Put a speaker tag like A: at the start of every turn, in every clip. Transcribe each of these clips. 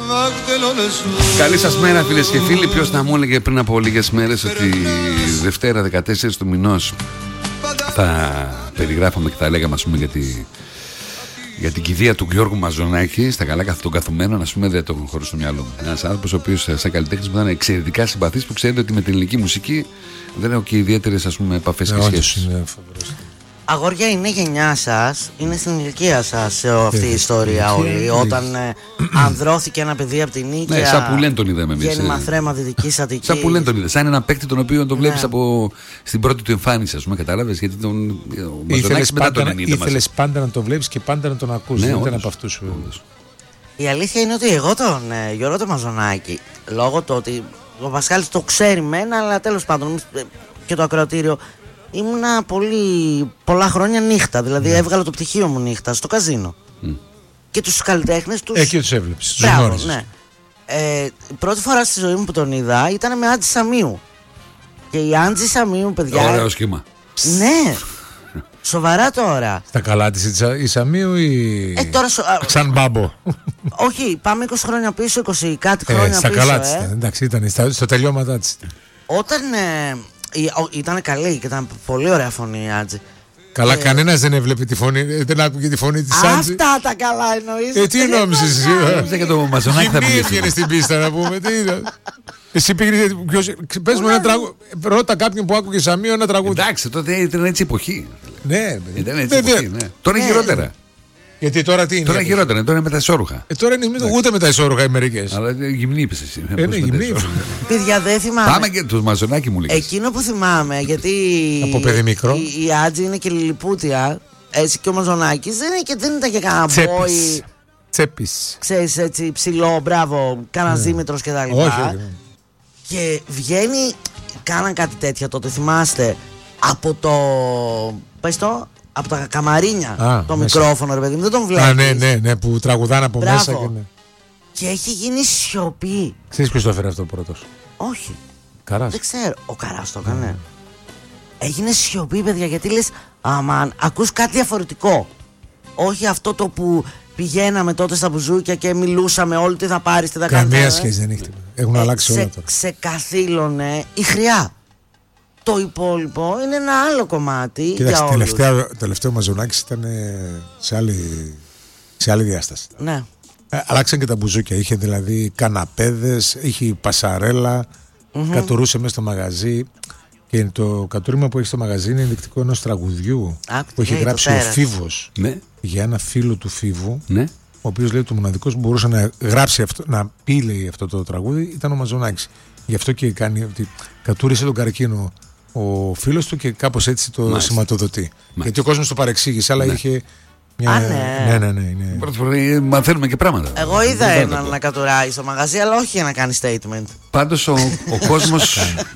A: Καλή σας μέρα, φίλες και φίλοι. Ποιος να μου έλεγε πριν από λίγες μέρες ότι Δευτέρα 14 του μηνός θα περιγράφαμε και θα λέγαμε, ας πούμε, για την κηδεία του Γιώργου Μαζονάκη στα καλά των καθουμένων, ας πούμε, δεν το έχω χωρί στο μυαλό μου. Ένας άνθρωπος ο οποίος σαν καλλιτέχνης μου ήταν εξαιρετικά συμπαθής, που ξέρετε ότι με την ελληνική μουσική δεν έχω και ιδιαίτερες, ας πούμε, επαφές και σχέσεις.
B: Αγόρια, είναι γενιά σας, είναι στην ηλικία σας αυτή η ιστορία όλη. Όταν ανδρώθηκε ένα παιδί από την Νίκαια.
A: Ναι, σαν που λένε τον είδαμε εμείς.
B: Γέννημα Θρέμα, Δυτικής Αττικής.
A: Σαν που λένε τον είδαμε. Σαν έναν παίκτη τον οποίο τον βλέπεις στην πρώτη του εμφάνιση, ας πούμε, κατάλαβες. Γιατί τον Μαζονάκη μετά τον είδαμε.
C: Ήθελες πάντα να τον βλέπεις και πάντα να τον ακούς. Δεν ήταν από αυτούς.
B: Η αλήθεια είναι ότι εγώ τον Γιώργο τον Μαζονάκη, λόγω του ότι ο Πασχάλης το ξέρει μένα, αλλά τέλος πάντων και το ακροατήριο. Ήμουνα πολλά χρόνια νύχτα. Δηλαδή έβγαλα το πτυχίο μου νύχτα στο καζίνο. Και τους καλλιτέχνες τους.
C: Εκεί τους έβλεψες.
B: Μπράβο, ναι. Η πρώτη φορά στη ζωή μου που τον είδα ήταν με Άντζη Σαμίου. Και η Άντζη Σαμίου, παιδιά.
A: Ωραίο σχήμα.
B: Ναι. Σοβαρά τώρα.
C: Στα καλά της η Σαμίου ή.
B: Τώρα
C: σαν μπάμπο.
B: Όχι, πάμε 20 χρόνια πίσω, 20 κάτι χρόνια
C: στα
B: πίσω.
C: Στα καλά της. Εντάξει, ήταν στο τελειώματά της.
B: Όταν. Ήταν καλή και ήταν πολύ ωραία φωνή η Άντζη.
C: Καλά, κανένας δεν έβλεπε τη φωνή, δεν άκουγε τη φωνή της Άντζη.
B: Αυτά τα καλά εννοείς.
C: Τι νόμισες εσύ?
A: Νόμιζα και το Μαζονάκη θα μιλήσει.
C: Έβγαινε στην πίστα να πούμε. Τι είδα. Εσύ πήγαινε. Πες μου ένα τραγούδι. Ρώτα κάποιον που άκουγε Σαμίου ένα τραγούδι.
A: Εντάξει, τότε ήταν έτσι εποχή.
C: Ναι,
A: ήταν έτσι εποχή. Τώρα είναι χειρότερα.
C: Γιατί τώρα τι είναι?
A: Τώρα χειρότερα, τώρα είναι με τα ισόρουχα.
C: Τώρα είναι ούτε με τα ισόρουχα οι μερικές.
A: Αλλά γυμνή είπες εσύ.
C: Είναι γυμνή.
B: Παιδιά, δεν θυμάμαι.
A: Πάμε και το Μαζονάκη μου λέει.
B: Εκείνο που θυμάμαι, γιατί.
C: Από παιδί μικρό.
B: Η Άντζη είναι και λιλιπούτια. Έτσι και ο Μαζονάκης δεν ήταν και κανένα μπόι.
C: Τσέπης.
B: Ξέρεις, έτσι ψηλό, μπράβο, κανένα δίμετρος κτλ.
C: Όχι.
B: Και βγαίνει. Κάναν κάτι τέτοια τότε, θυμάστε. Από το. Πες το. Από τα καμαρίνια το μέσα. Μικρόφωνο, ρε παιδί μου, δεν τον βλέπεις.
C: Ναι, που τραγουδάνε από μέσα.
B: Και έχει γίνει σιωπή.
C: Ξέρεις ποιος το έφερε αυτό πρώτος?
B: Όχι.
C: Καράς.
B: Δεν ξέρω. Ο Καράς το έκανε. Έγινε σιωπή, παιδιά, γιατί λες, αμάν, ακούς κάτι διαφορετικό. Όχι αυτό το που πηγαίναμε τότε στα μπουζούκια και μιλούσαμε όλοι τι θα πάρεις, τι θα κάνεις.
C: Καμία σχέση δεν έχει. Έχουν αλλάξει όλα τώρα.
B: Ξεκαθήλωνε η χρειά. Το υπόλοιπο είναι ένα άλλο κομμάτι.
C: Κοίταξε, τελευταίο Μαζονάκης ήταν σε άλλη διάσταση.
B: Ναι.
C: Αλλάξαν και τα μπουζούκια. Είχε δηλαδή καναπέδες, είχε πασαρέλα, κατουρούσε μέσα στο μαγαζί. Και το κατούριμα που έχει στο μαγαζί είναι ενδεικτικό ενός τραγουδιού που έχει γράψει ο Φίβος για ένα φίλο του Φίβου. Ναι. Ο οποίος λέει ότι ο μοναδικός που μπορούσε να γράψει να πει, λέει, αυτό το τραγούδι ήταν ο Μαζονάκης. Γι' αυτό και κάνει ότι κατούρισε τον καρκίνο ο φίλος του και κάπως έτσι το σηματοδοτεί. Γιατί ο κόσμος το παρεξήγησε, αλλά είχε μια. Ναι.
A: Πρώτη φορά μαθαίνουμε και πράγματα.
B: Εγώ είδα έναν να κατουράει στο μαγαζί, αλλά όχι για να κάνει statement.
A: Πάντως ο κόσμος.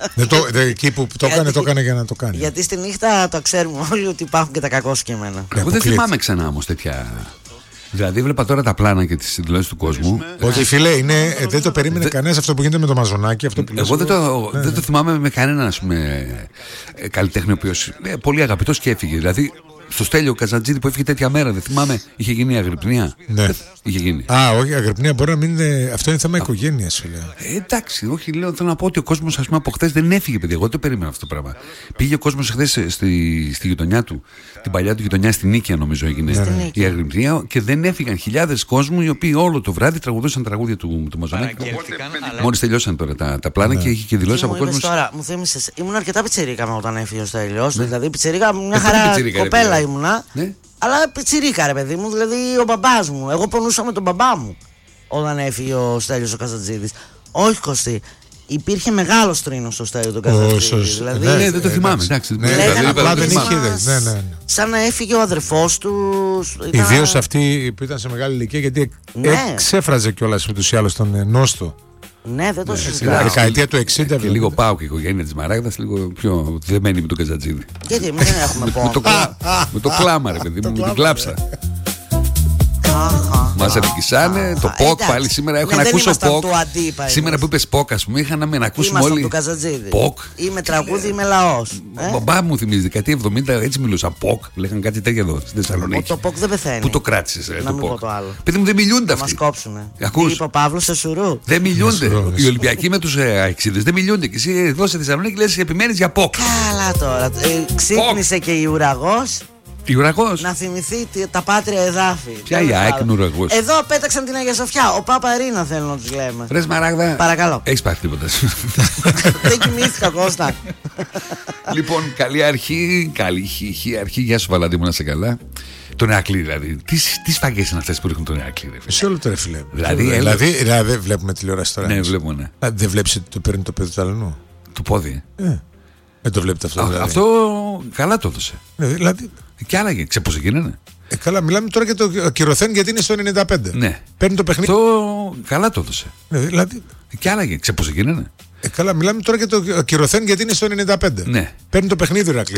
C: Εκεί που το έκανε για να το κάνει.
B: Γιατί στη νύχτα το ξέρουμε όλοι ότι υπάρχουν και τα κακό σκεμμένα.
A: Εγώ δεν θυμάμαι ξανά όμως τέτοια. Δηλαδή, βλέπα τώρα τα πλάνα και τις δηλώσεις του κόσμου.
C: Όχι, φίλε, δεν το περίμενε κανένας αυτό που γίνεται με το Μαζονάκη.
A: Εγώ δεν το θυμάμαι με κανέναν, ας πούμε, καλλιτέχνη ο οποίος πολύ αγαπητός και έφυγε. Δηλαδή, στο Στέλιο Καζαντζίδη που έφυγε τέτοια μέρα, δεν θυμάμαι, είχε γίνει αγρυπνία.
C: Ναι.
A: Είχε γίνει.
C: Όχι, αγρυπνία μπορεί να μην είναι. Αυτό είναι θέμα οικογένειας, φίλε.
A: Εντάξει, όχι, θέλω να πω ότι ο κόσμος, ας πούμε, από χθες δεν έφυγε, παιδιά. Εγώ δεν το περίμενα αυτό το πράγμα. Πήγε ο κόσμος χθες στη γειτονιά του, την παλιά του γειτονιά, στην Νίκαια, νομίζω έγινε η αγρυπνία, και δεν έφυγαν χιλιάδες κόσμου οι οποίοι όλο το βράδυ τραγουδούσαν τραγούδια του Μαζονάκη. Μόλις τελειώσαν τώρα τα πλάνα και είχε και δηλώσει από κόσμο.
B: Τώρα μου θύμισες, ήμουν αρκετά πιτσιρίκα όταν έφυγε ο Στέλιος. Δηλαδή, πιτσιρίκα, μια χαρά κοπέλα ήμουνα. Αλλά πιτσιρίκα, ρε παιδί μου, δηλαδή ο μπαμπάς μου. Εγώ πονούσα με τον μπαμπά μου όταν έφυγε ο Στέλιος ο Καζαντζίδης. Όχι, Κωστή. Υπήρχε μεγάλο τρίνο στο Στέλιο του Καζαντζίδη. Δηλαδή,
A: ναι, δεν το θυμάμαι. Εντάξει,
C: απλά δεν είχε.
B: Σαν να έφυγε ο αδερφός του.
C: Ιδίως αυτή που ήταν σε μεγάλη ηλικία, γιατί εξέφραζε κιόλας ούτως ή άλλως τον Νόστο.
B: Ναι, δεν το συζητάω.
C: Δεκαετία του 60.
A: Και λίγο πάω και η οικογένεια της Μαράγδας, λίγο πιο δεμένη με τον Καζαντζίδη.
B: Γιατί εμείς δεν έχουμε πόνο.
A: Με το κλάμα, ρε παιδί μου, με την κλάψα. Μας αδικησάνε. Το POK πάλι σήμερα. Έχω να ακούσω POK. Σήμερα που είπες POK, ας πούμε, είχα να ακούσουμε όλοι.
B: Του Καζατζίδη.
A: POK.
B: Είμαι τραγούδι, είμαι λαός.
A: Μπαμπά μου θυμίζει, δεκαετία 70 έτσι μιλούσα. POK. Λέγαν κάτι τέτοιο εδώ στη Θεσσαλονίκη.
B: Το POK δεν πεθαίνει.
A: Πού το κράτησες,
B: να μην πω το άλλο.
A: Παιδί μου, δεν μιλούνται αυτοί.
B: Μας κόψουνε.
A: Ακούς.
B: Είπε ο Παύλος σε σουρού.
A: Δεν μιλούνται. Οι Ολυμπιακοί με τους αεξίδες δεν μιλούνται. Και εσύ εδώ στη Θεσσαλονίκη λες επιμένεις για POK.
B: Καλά τώρα. Ξύπνησε και η Ουραγός.
A: Η Ουραγός.
B: Να θυμηθεί τα πάτρια εδάφη.
A: Ποια η ΑΕΚ είναι Ουραγός?
B: Εδώ πέταξαν την Αγία Σοφιά. Ο Παπαρίνα θέλω να τους λέμε.
A: Ρε Σμαράγδα.
B: Παρακαλώ.
A: Έχεις πάθει τίποτα?
B: Δεν κοιμήθηκα, Κώστα.
A: Λοιπόν, καλή αρχή. Καλή αρχή. Γεια σου Βαλαντή μου, να είσαι καλά. Τον Ερακλή δηλαδή. Τι σφαγές είναι αυτές που ρίχνουν τον Ερακλή?
C: Σε όλο το ρε φίλε.
A: Δηλαδή
C: δεν βλέπουμε τηλεόραση τώρα.
A: Ναι, βλέπουμε, ναι.
C: Δεν βλέπεις ότι το παίρνει το παιδί του Ταλανού?
A: Του πόδι.
C: Δεν το βλέπετε αυτό δηλαδή?
A: Αυτό καλά το έδωσε.
C: Δηλαδή.
A: Και άλλαγε. Ξέρεις πώς γίνανε?
C: Καλά, μιλάμε τώρα για το ακυρωθέν γιατί είναι στο 95.
A: Ναι.
C: Παίρνει το παιχνίδι.
A: Αυτό καλά το έδωσε.
C: Δηλαδή.
A: Και άλλαγε. Ξέρεις πώς γίνανε?
C: Καλά, μιλάμε τώρα για το ακυρωθέν γιατί είναι στο 95.
A: Ναι.
C: Παίρνει το παιχνίδι ο Ηρακλής.